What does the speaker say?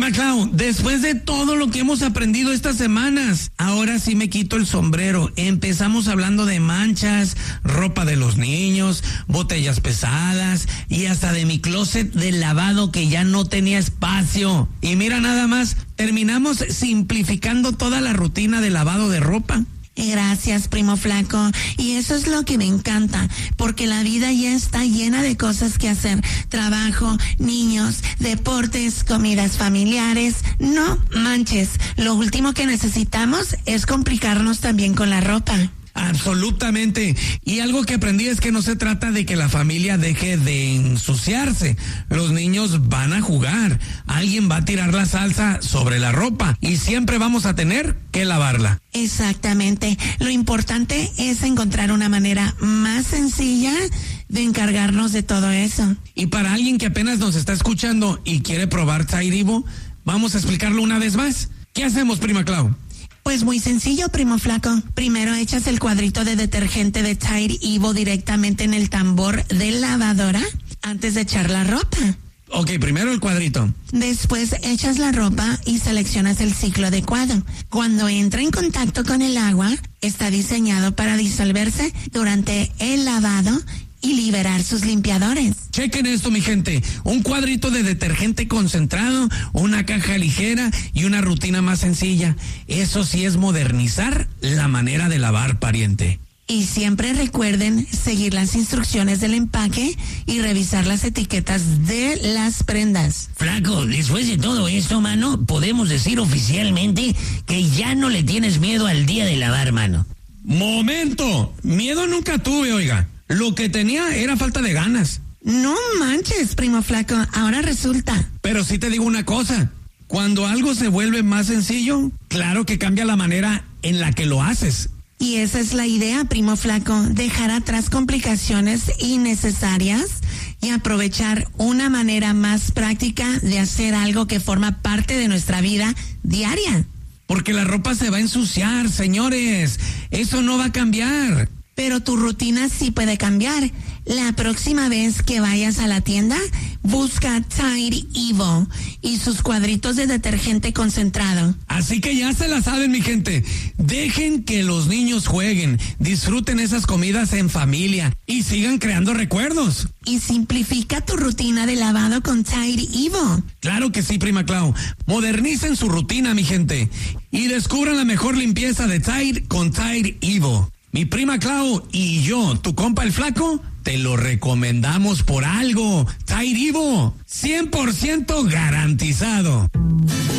Prima Clau, después de todo lo que hemos aprendido estas semanas, ahora sí me quito el sombrero. Empezamos hablando de manchas, ropa de los niños, botellas pesadas y hasta de mi closet de lavado que ya no tenía espacio. Y mira nada más, terminamos simplificando toda la rutina de lavado de ropa. Gracias, primo flaco. Y eso es lo que me encanta, porque la vida ya está llena de cosas que hacer. Trabajo, niños, deportes, comidas familiares. No manches, lo último que necesitamos es complicarnos también con la ropa. Absolutamente. Y algo que aprendí es que no se trata de que la familia deje de ensuciarse. Los niños van a jugar. Alguien va a tirar la salsa sobre la ropa y siempre vamos a tener que lavarla. Exactamente. Lo importante es encontrar una manera más sencilla de encargarnos de todo eso. Y para alguien que apenas nos está escuchando y quiere probar Tide Evo, vamos a explicarlo una vez más. ¿Qué hacemos, Prima Clau? Pues muy sencillo, primo flaco. Primero echas el cuadrito de detergente de Tide Evo directamente en el tambor de lavadora antes de echar la ropa. Ok, primero el cuadrito. Después echas la ropa y seleccionas el ciclo adecuado. Cuando entra en contacto con el agua, está diseñado para disolverse durante el lavado y liberar sus limpiadores. Chequen esto, mi gente. Un cuadrito de detergente concentrado, una caja ligera y una rutina más sencilla. Eso sí es modernizar la manera de lavar, pariente. Y siempre recuerden seguir las instrucciones del empaque y revisar las etiquetas de las prendas. Flaco, después de todo esto, mano, podemos decir oficialmente que ya no le tienes miedo al día de lavar, mano. ¡Momento! Miedo nunca tuve, oiga. Lo que tenía era falta de ganas. No manches, primo flaco, ahora resulta. Pero sí te digo una cosa, cuando algo se vuelve más sencillo, claro que cambia la manera en la que lo haces. Y esa es la idea, primo flaco, dejar atrás complicaciones innecesarias y aprovechar una manera más práctica de hacer algo que forma parte de nuestra vida diaria. Porque la ropa se va a ensuciar, señores, eso no va a cambiar. Pero tu rutina sí puede cambiar. La próxima vez que vayas a la tienda, busca Tide Evo y sus cuadritos de detergente concentrado. Así que ya se la saben, mi gente. Dejen que los niños jueguen, disfruten esas comidas en familia y sigan creando recuerdos. Y simplifica tu rutina de lavado con Tide Evo. Claro que sí, Prima Clau. Modernicen su rutina, mi gente. Y descubran la mejor limpieza de Tide con Tide Evo. Mi prima Clau y yo, tu compa el flaco, te lo recomendamos por algo. Tide Evo, 100% garantizado.